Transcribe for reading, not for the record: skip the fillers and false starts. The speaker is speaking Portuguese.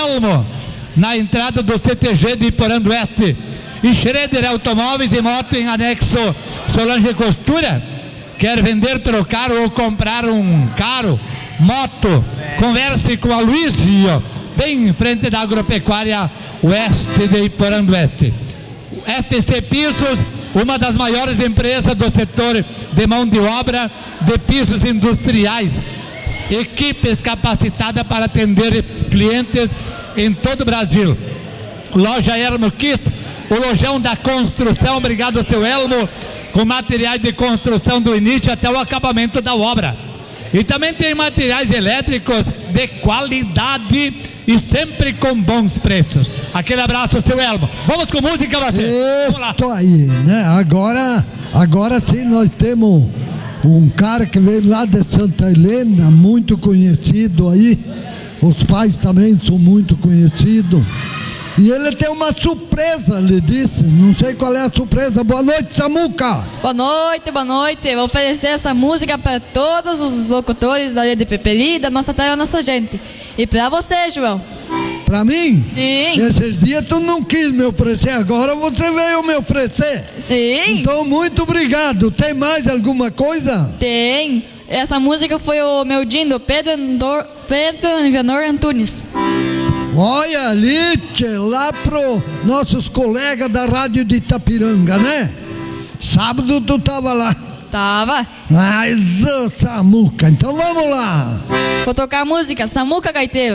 Elmo, na entrada do CTG de Iporã do Oeste. E Schroeder Automóveis e Moto em anexo Solange Costura. Quer vender, trocar ou comprar um carro, moto? Converse com a Luizio, bem em frente da Agropecuária Oeste de Iporã do Oeste. FC Pisos, uma das maiores empresas do setor de mão de obra de pisos industriais. Equipes capacitadas para atender clientes em todo o Brasil. Loja Elmo Kist, o lojão da construção. Obrigado, seu Elmo, com materiais de construção do início até o acabamento da obra. E também tem materiais elétricos de qualidade e sempre com bons preços. Aquele abraço, seu Elmo. Vamos com música, você. Isso aí, né? Agora sim nós temos um cara que veio lá de Santa Helena, muito conhecido aí. Os pais também são muito conhecidos. E ele tem uma surpresa, ele disse. Não sei qual é a surpresa. Boa noite, Samuca. Boa noite, boa noite. Vou oferecer essa música para todos os locutores da Rede Peperi, da nossa terra, nossa gente. E para você, João. Para mim? Sim. Esses dias tu não quis me oferecer, agora você veio me oferecer. Sim. Então, muito obrigado. Tem mais alguma coisa? Tem. Essa música foi o meu dindo, Pedro Nivenor Antunes. Olha ali, tchê, lá pro nossos colegas da rádio de Itapiranga, né? Sábado tu tava lá. Tava. Mas, ô Samuca, então vamos lá. Vou tocar a música Samuca Gaiteiro.